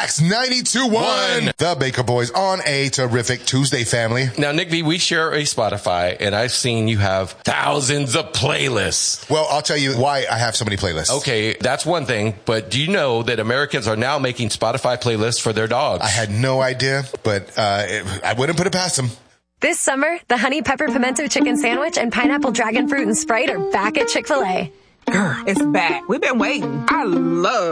Wax 92.1. The Baker Boys on a terrific Tuesday, family. Now, Nick V, we share a Spotify, and I've seen you have thousands of playlists. Well, I'll tell you why I have so many playlists. Okay, that's one thing, but do you know that Americans are now making Spotify playlists for their dogs? I had no idea, but I wouldn't put it past them. This summer, the Honey Pepper Pimento Chicken Sandwich and Pineapple Dragon Fruit and Sprite are back at Chick-fil-A. Girl, it's back. We've been waiting. I love